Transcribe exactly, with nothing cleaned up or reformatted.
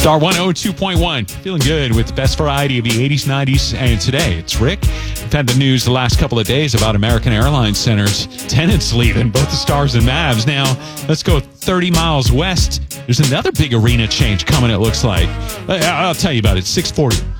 Star one oh two point one. Feeling good with the best variety of the eighties, nineties, and today. It's Rick. We've had the news the last couple of days about American Airlines Center's tenants leaving, both the Stars and Mavs. Now, let's go thirty miles west. There's another big arena change coming, it looks like. I'll tell you about it. six forty.